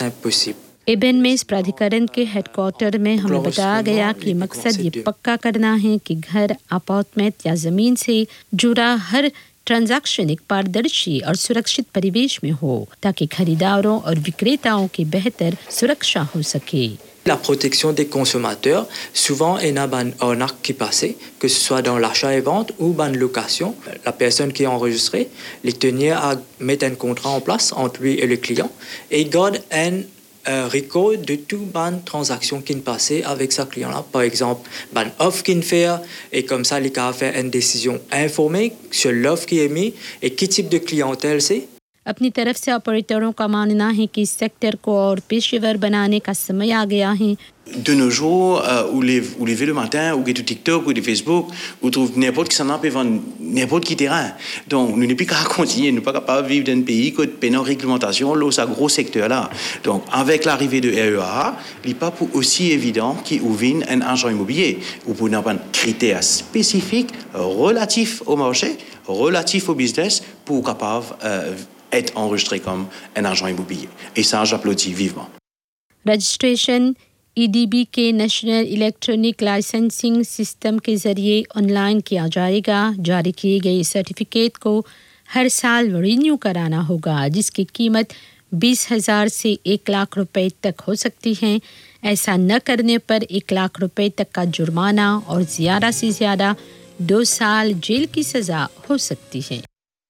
simple possible. एबेन में इस प्राधिकरण के हेडक्वार्टर में हमें बताया गया कि मकसद ये पक्का करना है कि घर, अपार्टमेंट या जमीन से जुड़ा हर ट्रांजैक्शन एक पारदर्शी और सुरक्षित परिवेश में हो ताकि खरीदारों और विक्रेताओं की बेहतर सुरक्षा हो सके। La protection des consommateurs, souvent est un acte qui passait, que ce soit dans l'achat et vente ou dans location. La personne qui est enregistrée, les tenir à mettre un contrat en place entre lui et le client et garde un record de toute bonne transaction qui passait avec sa client-là. Par exemple, bonne offre qu'il fait et comme ça, il peut faire une décision informée sur l'offre qui est mise et quel type de clientèle c'est. अपनी तरफ से ऑपरेटरों का मानना है कि इस sector को और पेशेवर बनाने का समय आ गया है। De nos jours, où lever le matin, ou que TikTok, ou de Facebook, où trouve n'importe qui s'en a peut vendre n'importe qui terrain. Donc, nous n'est plus qu'à continuer, nous n'est pas capable de vivre dans un pays qui a une réglementation, là, c'est un gros secteur là. Donc, avec l'arrivée de REA, il n'est pas aussi évident qu'il ouvre un agent immobilier, ou pour n'avoir un critère spécifique relatif au marché, relatif au business, pour capable être enregistré comme un agent immobilier. Et ça, j'applaudis vivement. Registration EDB के national electronic licensing system के जरिए online किया जाएगा। जारी किए गए certificate को हर साल रिन्यू कराना होगा, जिसकी कीमत 20,000 से 1 लाख रुपए तक हो सकती है। ऐसा न करने पर 1 लाख रुपए तक का जुर्माना और ज़्यादा से ज़्यादा 2 साल जेल की सज़ा हो सकती है।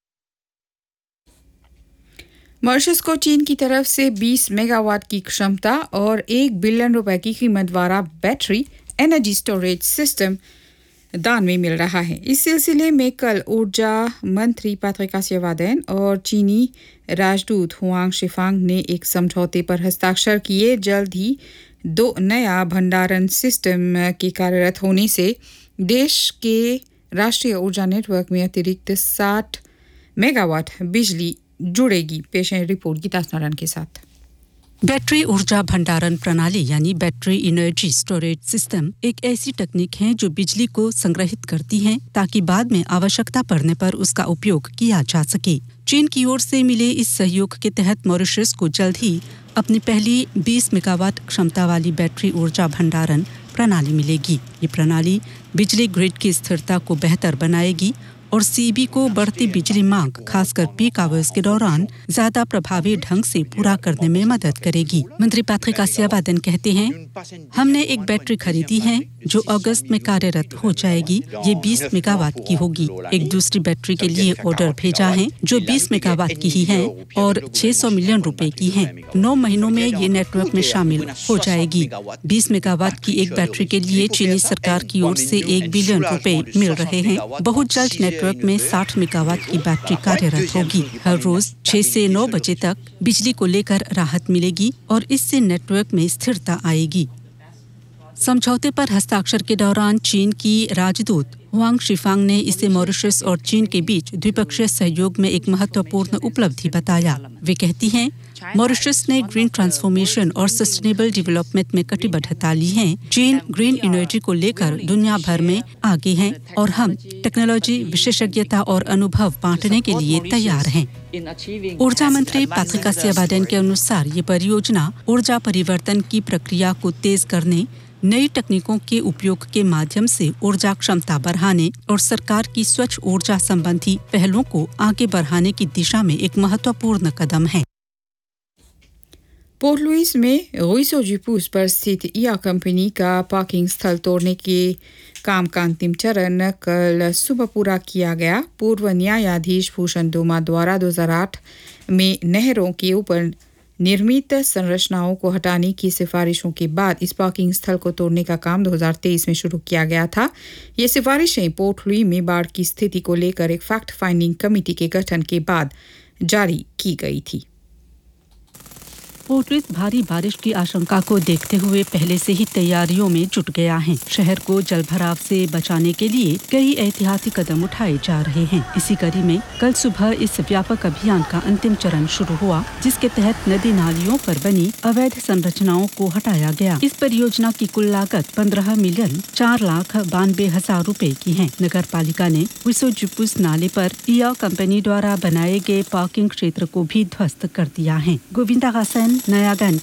मॉरिशस को चीन की तरफ से 20 मेगावाट की क्षमता और 1 बिलियन रुपए की कीमत वाला बैटरी एनर्जी स्टोरेज सिस्टम दान में मिल रहा है। इस सिलसिले में कल ऊर्जा मंत्री पैट्रिक कासियावादेन और चीनी राजदूत हुआंग शिफांग ने एक समझौते पर हस्ताक्षर किए। जल्द ही 2 नया भंडारण सिस्टम के कार्यरत होने से देश के राष्ट्रीय ऊर्जा नेटवर्क में अतिरिक्त 60 मेगावाट बिजली जुड़ेगी। पेश है रिपोर्ट गीता नारायण के साथ। बैटरी ऊर्जा भंडारण प्रणाली यानी बैटरी एनर्जी स्टोरेज सिस्टम एक ऐसी तकनीक है जो बिजली को संग्रहित करती है ताकि बाद में आवश्यकता पड़ने पर उसका उपयोग किया जा सके। चीन की ओर से मिले इस सहयोग के तहत मॉरिशस को जल्द ही अपनी पहली 20 मेगावाट क्षमता वाली बैटरी ऊर्जा भंडारण प्रणाली मिलेगी। ये प्रणाली बिजली ग्रिड की स्थिरता को बेहतर बनाएगी और सीबी को बढ़ती बिजली मांग खासकर पीक आवर्स के दौरान ज्यादा प्रभावी ढंग से पूरा करने में मदद करेगी। मंत्री पैट्रिक कासियावादेन कहते हैं, हमने एक बैटरी खरीदी है जो अगस्त में कार्यरत हो जाएगी। ये 20 मेगावाट की होगी। एक दूसरी बैटरी के लिए ऑर्डर भेजा है जो 20 मेगावाट की ही है और 600 मिलियन रुपए की है। 9 महीनों में ये नेटवर्क में शामिल हो जाएगी। 20 मेगावाट की एक बैटरी के लिए चीनी सरकार की ओर से 1 बिलियन रुपए मिल रहे हैं। बहुत जल्द नेटवर्क में 60 मेगावाट की बैटरी कार्यरत होगी। हर रोज 6 से 9 बजे तक बिजली को लेकर राहत मिलेगी और इससे नेटवर्क में स्थिरता आएगी। समझौते पर हस्ताक्षर के दौरान चीन की राजदूत हुआंग शिफांग ने इसे मॉरिशस और चीन के बीच द्विपक्षीय सहयोग में एक महत्वपूर्ण उपलब्धि बताया। वे कहती हैं, मॉरिशस ने ग्रीन ट्रांसफॉर्मेशन और सस्टेनेबल डेवलपमेंट में कटिबद्धता ली है। चीन ग्रीन एनर्जी को लेकर दुनिया भर में आगे है और हम टेक्नोलॉजी, विशेषज्ञता और अनुभव बांटने के लिए तैयार हैं। ऊर्जा मंत्री पैट्रिक कासियावादेन के अनुसार ये परियोजना ऊर्जा परिवर्तन की प्रक्रिया को तेज करने, नई तकनीकों के उपयोग के माध्यम से ऊर्जा क्षमता बढ़ाने और सरकार की स्वच्छ ऊर्जा संबंधी पहलों को आगे बढ़ाने की दिशा में एक महत्वपूर्ण कदम है। पोर्ट लुइस में रुइसो जिपूस पर स्थित इया कंपनी का पार्किंग स्थल तोड़ने के काम का अंतिम चरण कल सुबह पूरा किया गया। पूर्व न्यायाधीश भूषण डोमा द्वारा 2008 में नहरों के ऊपर निर्मित संरचनाओं को हटाने की सिफारिशों के बाद इस पार्किंग स्थल को तोड़ने का काम 2023 में शुरू किया गया था। ये सिफारिशें पोर्ट लुई में बाढ़ की स्थिति को लेकर एक फैक्ट फाइंडिंग कमेटी के गठन के बाद जारी की गई थी। पोर्ट लुइस भारी बारिश की आशंका को देखते हुए पहले से ही तैयारियों में जुट गया है। शहर को जलभराव से बचाने के लिए कई एहतियाती कदम उठाए जा रहे हैं। इसी कड़ी में कल सुबह इस व्यापक अभियान का अंतिम चरण शुरू हुआ, जिसके तहत नदी नालियों पर बनी अवैध संरचनाओं को हटाया गया। इस परियोजना की कुल लागत 15,04,92,000 रुपए की है। नगर पालिका ने रुइसो जिपूस नाले पर इया कंपनी द्वारा बनाए गए पार्किंग क्षेत्र को भी ध्वस्त कर दिया है। गोविंदा हासन, नयागंज,